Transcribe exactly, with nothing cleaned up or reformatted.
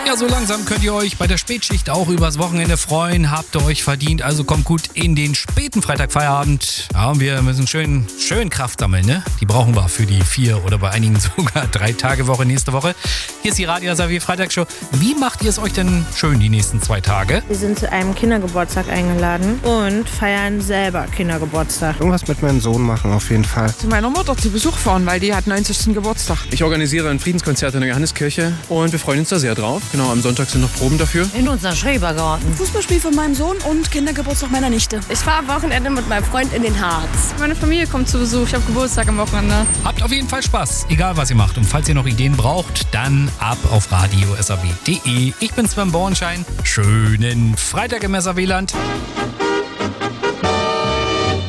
Ja, so langsam könnt ihr euch bei der Spätschicht auch übers Wochenende freuen. Habt ihr euch verdient, also kommt gut in den späten Freitagfeierabend. Ja, und wir müssen schön, schön Kraft sammeln, ne? Die brauchen wir für die vier oder bei einigen sogar drei Tage Woche nächste Woche. Hier ist die Radio Salvi Freitagsshow. Wie macht ihr es euch denn schön die nächsten zwei Tage? Wir sind zu einem Kindergeburtstag eingeladen und feiern selber Kindergeburtstag. Irgendwas mit meinem Sohn machen auf jeden Fall. Zu meiner Mutter zu Besuch fahren, weil die hat neunzigsten Geburtstag. Ich organisiere ein Friedenskonzert in der Johanneskirche und wir freuen uns da sehr drauf. Genau, am Sonntag sind noch Proben dafür. In unserem Schrebergarten. Fußballspiel von meinem Sohn und Kindergeburtstag meiner Nichte. Ich fahre am Wochenende mit meinem Freund in den Harz. Meine Familie kommt zu Besuch. Ich habe Geburtstag am Wochenende. Habt auf jeden Fall Spaß, egal was ihr macht. Und falls ihr noch Ideen braucht, dann ab auf radio s a w punkt d e. Ich bin Sven Bornschein. Schönen Freitag im S A W-Land.